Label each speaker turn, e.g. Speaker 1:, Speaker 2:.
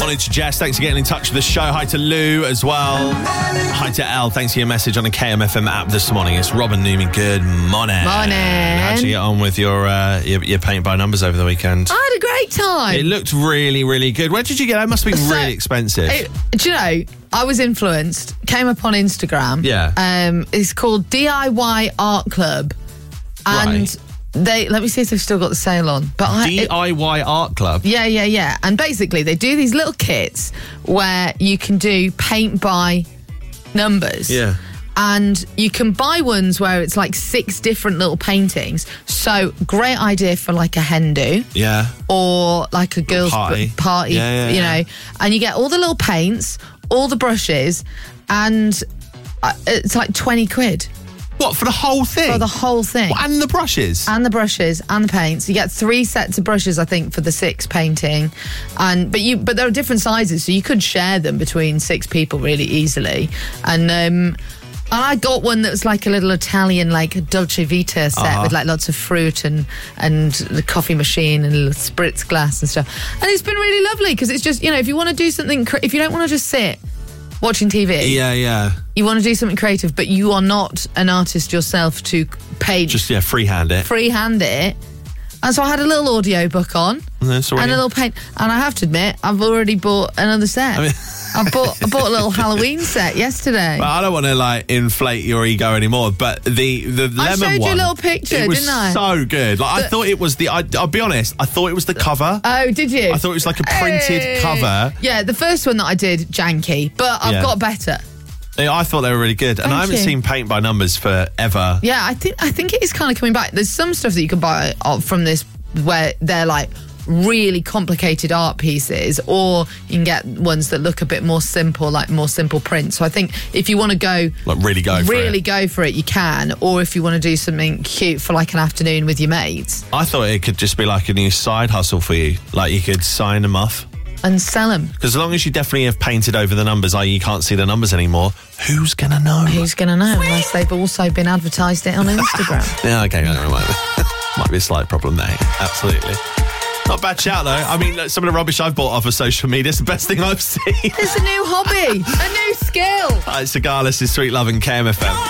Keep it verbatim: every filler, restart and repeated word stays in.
Speaker 1: Morning to Jess, thanks for getting in touch with the show. Hi to Lou as well. Hi to Elle, thanks for your message on the K M F M app this morning. It's Robin Newman, good morning.
Speaker 2: Morning.
Speaker 1: How'd you get on with your, uh, your, your paint by numbers over the weekend?
Speaker 2: I had a great time.
Speaker 1: It looked really, really good. Where did you get it? It must have been
Speaker 2: So,
Speaker 1: really expensive.
Speaker 2: It, do you know, I was influenced, came up on Instagram.
Speaker 1: Yeah.
Speaker 2: Um, it's called D I Y Art Club. And
Speaker 1: Right.
Speaker 2: they, let me see if they've still got the sale on. But I, it-
Speaker 1: D I Y Art Club?
Speaker 2: Yeah, yeah, yeah. And basically, they do these little kits where you can do paint by numbers.
Speaker 1: Yeah.
Speaker 2: And you can buy ones where it's like six different little paintings. So, great idea for like a hen do.
Speaker 1: Yeah.
Speaker 2: Or like a girls'
Speaker 1: party.
Speaker 2: b- party,
Speaker 1: Yeah, yeah,
Speaker 2: you
Speaker 1: yeah.
Speaker 2: know. And you get all the little paints, all the brushes, and uh, it's like twenty quid
Speaker 1: What, for the whole thing?
Speaker 2: for the whole thing.
Speaker 1: What, and the brushes?
Speaker 2: And the brushes and the paints. You get three sets of brushes, I think, for the six painting, and but you but there are different sizes, so you could share them between six people really easily. And um, and I got one that was like a little Italian, like Dolce Vita set
Speaker 1: Uh-huh.
Speaker 2: with like lots of fruit and and the coffee machine and a little spritz glass and stuff. And it's been really lovely because it's just, you know, if you want to do something, cre- if you don't want to just sit watching T V,
Speaker 1: Yeah, yeah.
Speaker 2: you want to do something creative, but you are not an artist yourself to paint.
Speaker 1: Just, yeah, freehand it.
Speaker 2: freehand it. And so I had a little audio book on
Speaker 1: That's all
Speaker 2: and
Speaker 1: right.
Speaker 2: a little paint. And I have to admit, I've already bought another set.
Speaker 1: I mean-
Speaker 2: I bought I bought a little Halloween set yesterday.
Speaker 1: Well, I don't want to like inflate your ego anymore, but the the lemon
Speaker 2: I showed you a
Speaker 1: one,
Speaker 2: little picture,
Speaker 1: it was
Speaker 2: didn't I?
Speaker 1: so good. Like I
Speaker 2: The-
Speaker 1: thought it was the. I, I'll be honest. I thought it was the cover.
Speaker 2: Oh, did you?
Speaker 1: I thought it was like a printed
Speaker 2: Hey.
Speaker 1: cover.
Speaker 2: Yeah, the first one that I did, janky, but I've
Speaker 1: Yeah.
Speaker 2: got better.
Speaker 1: Yeah, I thought they were really good, and
Speaker 2: Thank
Speaker 1: I haven't
Speaker 2: you.
Speaker 1: seen paint by numbers forever.
Speaker 2: Yeah, I think I think it is kind of coming back. There's some stuff that you can buy uh, from this where they're like really complicated art pieces, or you can get ones that look a bit more simple, like more simple prints. So I think if you want to go
Speaker 1: Like really go for
Speaker 2: really
Speaker 1: it.
Speaker 2: go for it, you can. Or if you want to do something cute for like an afternoon with your mates
Speaker 1: I thought it could just be like a new side hustle for you. Like you could sign them off.
Speaker 2: and sell them.
Speaker 1: Because as long as you definitely have painted over the numbers, that is you can't see the numbers anymore, who's going to know?
Speaker 2: Who's going to know unless they've also been advertised it on Instagram?
Speaker 1: Yeah, okay, okay, might, might be a slight problem there. Absolutely. Not a bad shout, though. I mean, look, some of the rubbish I've bought off of social media is the best thing I've seen.
Speaker 2: It's a new hobby, a new skill.
Speaker 1: All right, Cigalis is Sweet Love and K M F M.